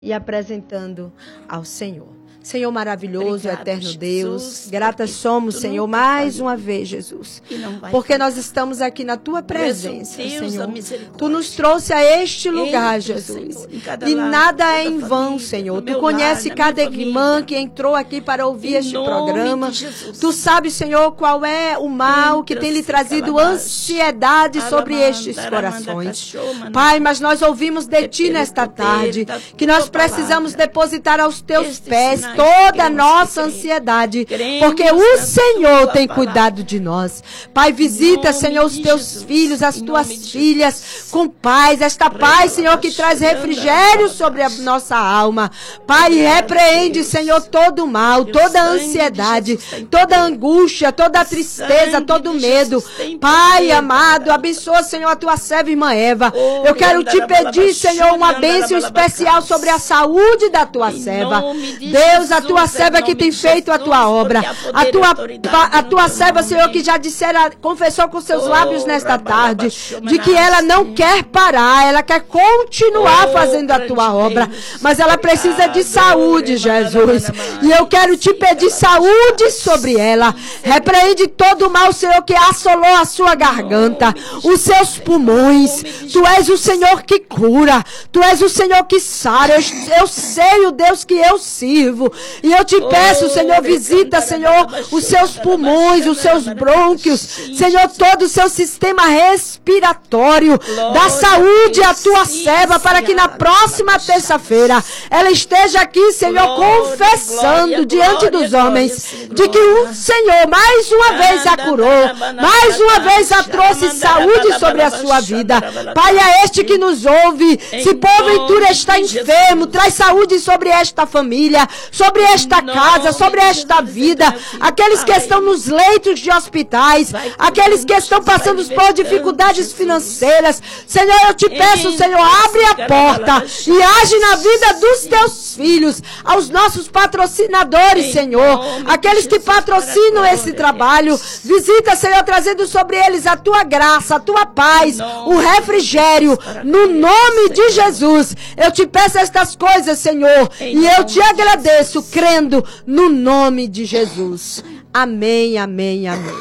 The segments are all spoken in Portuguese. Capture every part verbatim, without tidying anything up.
e apresentando ao Senhor. Senhor maravilhoso, Obrigado, eterno Jesus, Deus, gratas somos, Senhor, mais uma vez, Jesus, porque nós estamos aqui na Tua presença, Senhor. Tu nos trouxe a este lugar, Jesus, e nada é em vão, Senhor. Tu conhece cada irmã que entrou aqui para ouvir este programa. Tu sabes, Senhor, qual é o mal que tem lhe trazido ansiedade sobre estes corações. Pai, mas nós ouvimos de Ti nesta tarde, que nós precisamos depositar aos Teus pés toda a nossa ansiedade, porque o Senhor tem cuidado de nós. Pai, visita, Senhor, os Teus filhos, as Tuas filhas, com paz, esta paz, Senhor, que traz refrigério sobre a nossa alma. Pai, repreende, Senhor, todo o mal, toda a ansiedade, toda a angústia, toda a tristeza, todo o medo. Pai, amado, abençoa, Senhor, a Tua serva, irmã Eva. Eu quero Te pedir, Senhor, uma bênção especial sobre a saúde da Tua serva. Deus, a Tua serva que tem feito a Tua obra, a Tua, a tua serva, Senhor, que já dissera, confessou com seus lábios nesta tarde, de que ela não quer parar, ela quer continuar fazendo a Tua obra, mas ela precisa de saúde, Jesus, e eu quero Te pedir saúde sobre ela. Repreende todo o mal, Senhor, que assolou a sua garganta, os seus pulmões. Tu és o Senhor que cura, Tu és o Senhor que sara. Eu, eu sei o Deus que eu sirvo. E eu te peço, Senhor, visita, Senhor, os seus pulmões, os seus brônquios, Senhor, todo o seu sistema respiratório. Dá saúde à Tua serva para que na próxima terça-feira ela esteja aqui, Senhor, confessando diante dos homens de que o Senhor mais uma vez a curou, mais uma vez a trouxe saúde sobre a sua vida. Pai, é este que nos ouve. Se porventura está enfermo, traz saúde sobre esta família, sobre esta casa, sobre esta vida, aqueles que estão nos leitos de hospitais, aqueles que estão passando por dificuldades financeiras. Senhor, eu te peço, Senhor, abre a porta e age na vida dos Teus filhos, aos nossos patrocinadores, Senhor, aqueles que patrocinam esse trabalho. Visita, Senhor, trazendo sobre eles a Tua graça, a Tua paz, o refrigério, no nome de Jesus. Eu te peço estas coisas, Senhor, e eu te agradeço, crendo no nome de Jesus. Amém, amém, amém.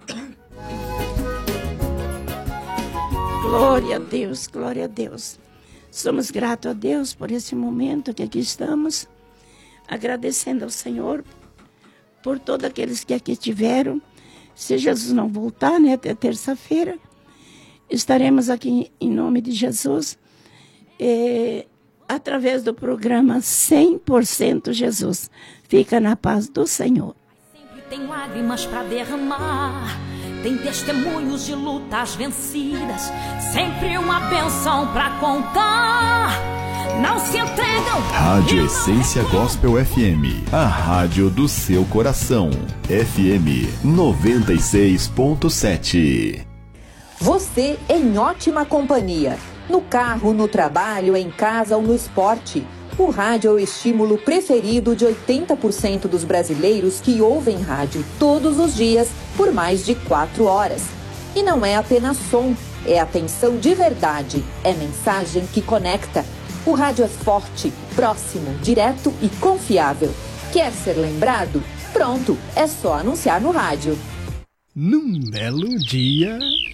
Glória a Deus, glória a Deus. Somos gratos a Deus por esse momento que aqui estamos, agradecendo ao Senhor por todos aqueles que aqui estiveram. Se Jesus não voltar, né, até terça-feira, estaremos aqui em nome de Jesus, é, através do programa cem por cento Jesus. Fica na paz do Senhor. Sempre tem lágrimas para derramar, tem testemunhos de lutas vencidas, sempre uma bênção para contar. Não se entregam. Rádio Essência Gospel F M, a rádio do seu coração. F M noventa e seis ponto sete. Você em ótima companhia. No carro, no trabalho, em casa ou no esporte. O rádio é o estímulo preferido de oitenta por cento dos brasileiros que ouvem rádio todos os dias por mais de quatro horas. E não é apenas som, é atenção de verdade, é mensagem que conecta. O rádio é forte, próximo, direto e confiável. Quer ser lembrado? Pronto, é só anunciar no rádio. Num belo dia,